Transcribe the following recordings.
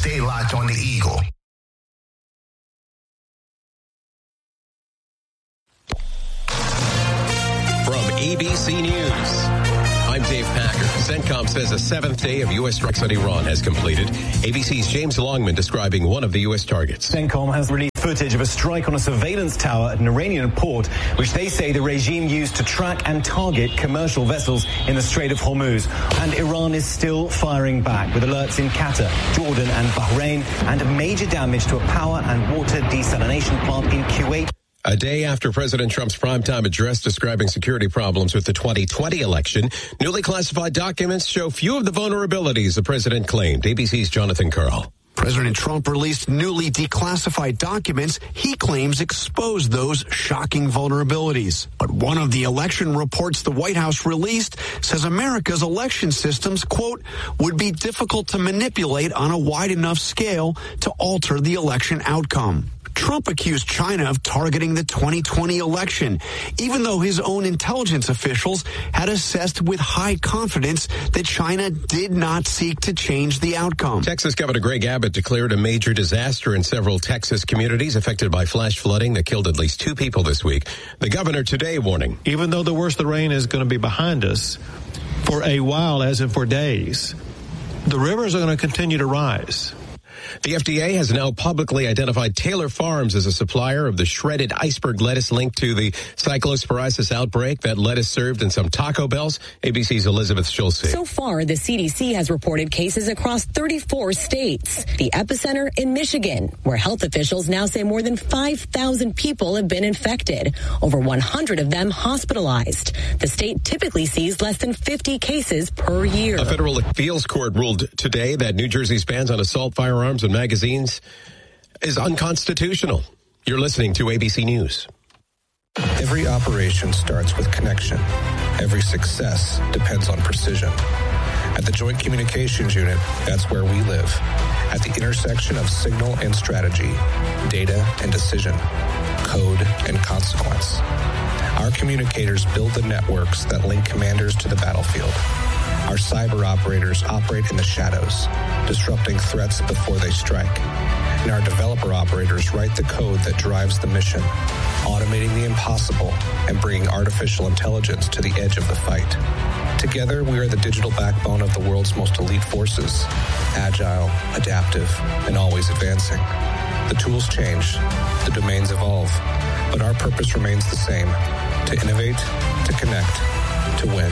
Stay locked on the Eagle. From ABC News, I'm Dave Packer. CENTCOM says a seventh day of U.S. strikes on Iran has completed. ABC's James Longman describing one of the U.S. targets. CENTCOM has released footage of a strike on a surveillance tower at an Iranian port, which they say the regime used to track and target commercial vessels in the Strait of Hormuz. And Iran is still firing back, with alerts in Qatar, Jordan and Bahrain, and major damage to a power and water desalination plant in Kuwait. A day after President Trump's primetime address describing security problems with the 2020 election, newly classified documents show few of the vulnerabilities the president claimed. ABC's Jonathan Karl. President Trump released newly declassified documents he claims exposed those shocking vulnerabilities. But one of the election reports the White House released says America's election systems, quote, would be difficult to manipulate on a wide enough scale to alter the election outcome. Trump accused China of targeting the 2020 election, even though his own intelligence officials had assessed with high confidence that China did not seek to change the outcome. Texas Governor Greg Abbott declared a major disaster in several Texas communities affected by flash flooding that killed at least 2 people this week. The governor today warning. Even though the worst of the rain is going to be behind us for a while, as in for days, the rivers are going to continue to rise. The FDA has now publicly identified Taylor Farms as a supplier of the shredded iceberg lettuce linked to the cyclosporiasis outbreak. That lettuce served in some Taco Bells. ABC's Elizabeth Schulze. So far, the CDC has reported cases across 34 states. The epicenter in Michigan, where health officials now say more than 5,000 people have been infected, over 100 of them hospitalized. The state typically sees less than 50 cases per year. A federal appeals court ruled today that New Jersey's bans on assault firearms and magazines is unconstitutional. You're listening to ABC News. Every operation starts with connection. Every success depends on precision. At the Joint Communications Unit, that's where we live. At the intersection of signal and strategy, data and decision, code and consequence. Our communicators build the networks that link commanders to the battlefield. Our cyber operators operate in the shadows, disrupting threats before they strike. And our developer operators write the code that drives the mission, automating the impossible and bringing artificial intelligence to the edge of the fight. Together, we are the digital backbone of the world's most elite forces, agile, adaptive, and always advancing. The tools change, the domains evolve, but our purpose remains the same: to innovate, to connect, to win.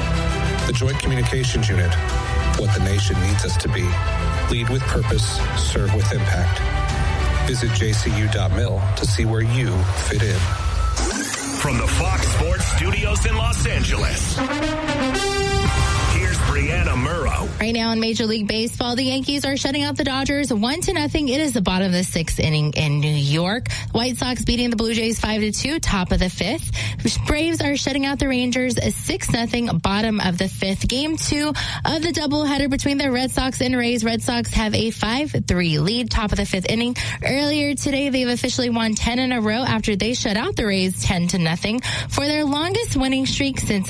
The Joint Communications Unit, what the nation needs us to be. Lead with purpose, serve with impact. Visit jcu.mil to see where you fit in. From the Fox Sports Studios in Los Angeles, here's Brianna Murrow. Right now in Major League Baseball, the Yankees are shutting out the Dodgers 1-0. It is the bottom of the 6th inning in New York. White Sox beating the Blue Jays 5-2, top of the 5th. Braves are shutting out the Rangers 6-0, bottom of the 5th. Game 2 of the doubleheader between the Red Sox and Rays. Red Sox have a 5-3 lead, top of the 5th inning. Earlier today, they've officially won 10 in a row after they shut out the Rays 10-0 for their longest winning streak since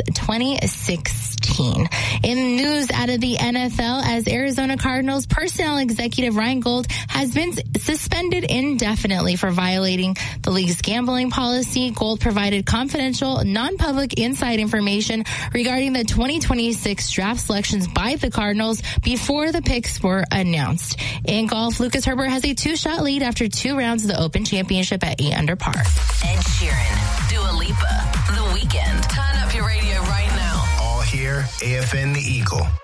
2016. In news out of the NFL, as Arizona Cardinals personnel executive Ryan Gold has been suspended indefinitely for violating the league's gambling policy. Gold provided confidential, non-public inside information regarding the 2026 draft selections by the Cardinals before the picks were announced. In golf, Lucas Herbert has a 2-shot lead after 2 rounds of the Open Championship at 8 under par. Ed Sheeran, Dua Lipa, The Weeknd. Turn up your radio right now. All here, AFN the Eagle.